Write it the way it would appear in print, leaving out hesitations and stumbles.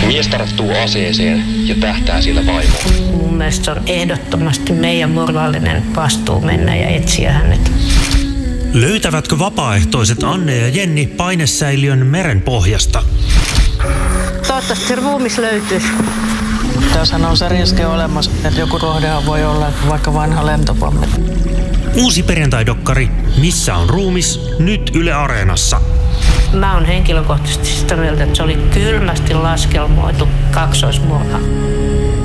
Mies tarttuu aseeseen ja tähtää sillä vaimoon. Mun mielestä se on ehdottomasti meidän moraalinen vastuu mennä ja etsiä hänet. Löytävätkö vapaaehtoiset Anne ja Jenni painesäiliön merenpohjasta? Toivottavasti ruumis löytyisi. Tässähän on se riski olemassa, että joku rohdehan voi olla vaikka vanha lentopommi. Uusi perjantaidokkari Missä on ruumis? Nyt Yle Areenassa. Mä oon henkilökohtaisesti sitä mieltä, että se oli kylmästi laskelmoitu kaksoismurha.